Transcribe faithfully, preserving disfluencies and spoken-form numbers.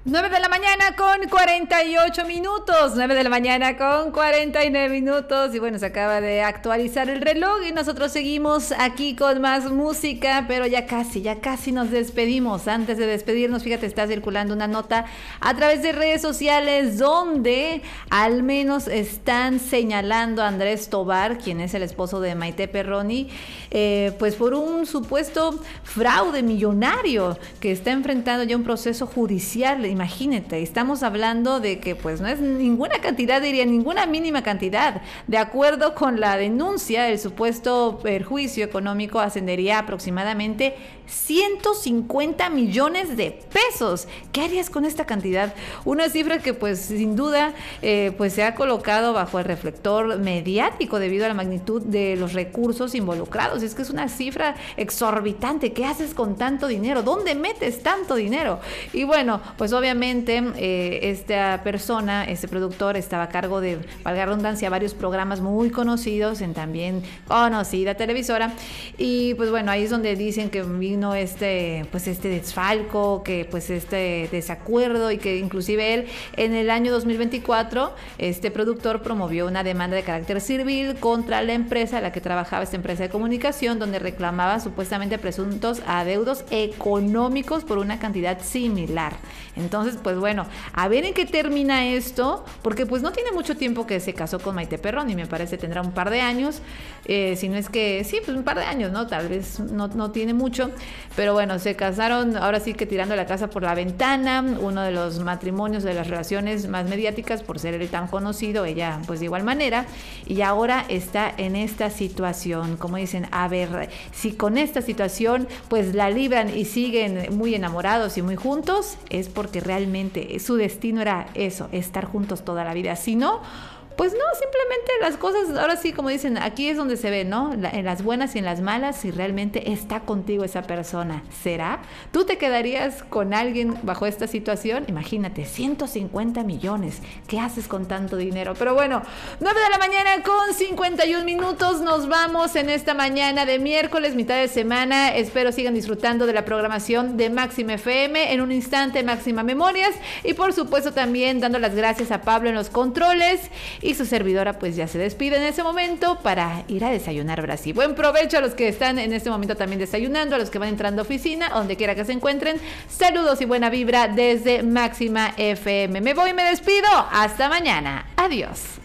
nueve de la mañana con cuarenta y ocho minutos, nueve de la mañana con cuarenta y nueve minutos y bueno, se acaba de actualizar el reloj y nosotros seguimos aquí con más música, pero ya casi, ya casi nos despedimos. Antes de despedirnos, fíjate, está circulando una nota a través de redes sociales donde al menos están señalando a Andrés Tobar, quien es el esposo de Maite Perroni, eh, pues por un supuesto fraude millonario que está enfrentando ya un proceso judicial. Imagínate, estamos hablando de que pues no es ninguna cantidad, diría ninguna mínima cantidad. De acuerdo con la denuncia, el supuesto perjuicio económico ascendería aproximadamente ciento cincuenta millones de pesos. ¿Qué harías con esta cantidad? Una cifra que pues sin duda eh, pues se ha colocado bajo el reflector mediático debido a la magnitud de los recursos involucrados. Es que es una cifra exorbitante. ¿Qué haces con tanto dinero? ¿Dónde metes tanto dinero? Y bueno, pues obviamente eh, esta persona, este productor, estaba a cargo de, valga la redundancia, varios programas muy conocidos en también conocida televisora. Y pues bueno, ahí es donde dicen que vino este, pues este desfalco, que pues este desacuerdo y que inclusive él en el año dos mil veinticuatro, este productor promovió una demanda de carácter civil contra la empresa a la que trabajaba, esta empresa de comunicación, donde reclamaba supuestamente presuntos adeudos económicos por una cantidad similar. Entonces, pues bueno, a ver en qué termina esto, porque pues no tiene mucho tiempo que se casó con Maite Perroni, me parece tendrá un par de años, eh, si no es que, sí, pues un par de años, ¿no? Tal vez no, no tiene mucho, pero bueno, se casaron ahora sí que tirando la casa por la ventana, uno de los matrimonios de las relaciones más mediáticas por ser él tan conocido, ella pues de igual manera, y ahora está en esta situación, como dicen, a ver, si con esta situación pues la libran y siguen muy enamorados y muy juntos, es porque realmente su destino era eso, estar juntos toda la vida. Si no, pues no, simplemente las cosas, ahora sí, como dicen, aquí es donde se ve, ¿no? La, en las buenas y en las malas, si realmente está contigo esa persona. ¿Será? ¿Tú te quedarías con alguien bajo esta situación? Imagínate, ciento cincuenta millones. ¿Qué haces con tanto dinero? Pero bueno, nueve de la mañana con cincuenta y un minutos. Nos vamos en esta mañana de miércoles, mitad de semana. Espero sigan disfrutando de la programación de Máxima F M. En un instante, Máxima Memorias. Y por supuesto también dando las gracias a Pablo en los controles. Y su servidora pues ya se despide en ese momento para ir a desayunar Brasil. Buen provecho a los que están en este momento también desayunando, a los que van entrando a oficina, donde quiera que se encuentren. Saludos y buena vibra desde Máxima F M. Me voy y me despido. Hasta mañana. Adiós.